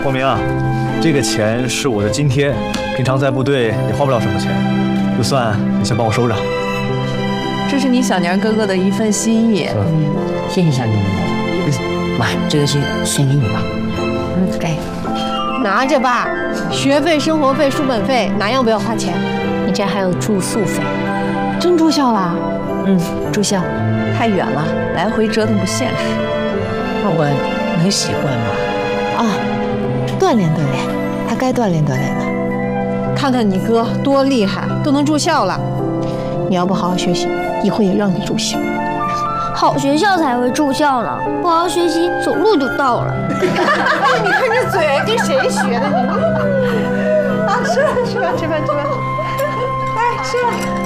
光明啊，这个钱是我的津贴，平常在部队也花不了什么钱，就算你先帮我收着。 这是你小年哥哥的一份心意。 谢谢小年。妈，这个是先给你吧。 给，拿着吧。学费、生活费、书本费，哪样不要花钱？ 你这还有住宿费。 真住校啦？ 住校。 太远了，来回折腾不现实。 那我能习惯吗？ 啊，锻炼锻炼，他该锻炼锻炼的。看看你哥多厉害，都能住校了。你要不好好学习，以后也让你住校。 好学校才会住校呢，不好好学习，走路就到了。 哎，你看这嘴跟谁学的你？啊，吃吧，吃吧，吃吧，吃吧。哎，吃吧。